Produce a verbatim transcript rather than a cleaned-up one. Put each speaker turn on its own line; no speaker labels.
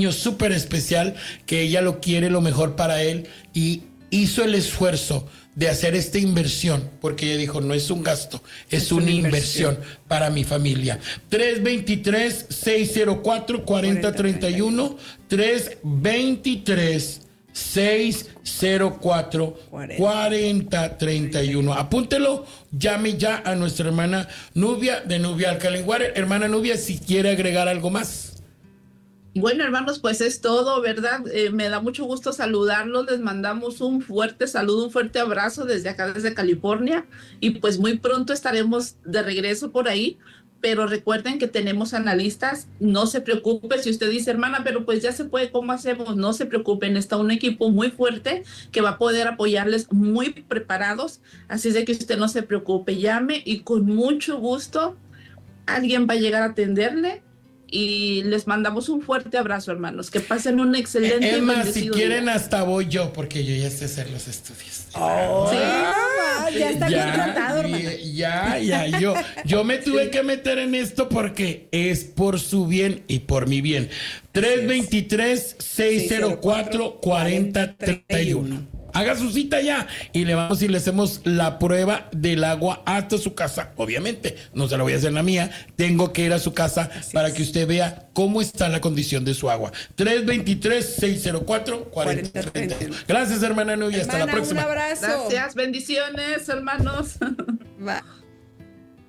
niño súper especial, que ella lo quiere lo mejor para él y hizo el esfuerzo de hacer esta inversión, porque ella dijo, no es un gasto, es, es una, una inversión. inversión para mi familia. tres dos tres, seis cero cuatro, cuatro cero tres uno, tres dos tres, seis cero cuatro, cuatro cero tres uno. Apúntelo, llame ya a nuestra hermana Nubia de Nubia Alcalá Water. Hermana Nubia, si quiere agregar algo más.
Bueno, hermanos, pues es todo, ¿verdad? Eh, me da mucho gusto saludarlos, les mandamos un fuerte saludo, un fuerte abrazo desde acá, desde California, y pues muy pronto estaremos de regreso por ahí, pero recuerden que tenemos analistas, no se preocupe si usted dice, hermana, pero pues ya se puede, ¿cómo hacemos? No se preocupen, está un equipo muy fuerte que va a poder apoyarles, muy preparados, así es de que usted no se preocupe, llame y con mucho gusto alguien va a llegar a atenderle. Y les mandamos un fuerte abrazo, hermanos. Que pasen un excelente
Es
y
más,
bendecido
si quieren
día.
hasta voy yo, porque yo ya sé hacer los estudios.
Oh, sí,
ah,
ya está
ya,
contratado, hermano.
Ya, ya, yo, yo me tuve sí. que meter en esto porque es por su bien y por mi bien. tres dos tres, seis cero cuatro, cuatro cero tres uno. Haga su cita ya y le vamos y le hacemos la prueba del agua hasta su casa. Obviamente, no se la voy a hacer la mía. Tengo que ir a su casa Así para es. que usted vea cómo está la condición de su agua. tres dos tres, seis cero cuatro, cuatro cero tres uno. Gracias, hermana Nubia. Hasta la próxima.
Un abrazo.
Gracias. Bendiciones, hermanos.
Va.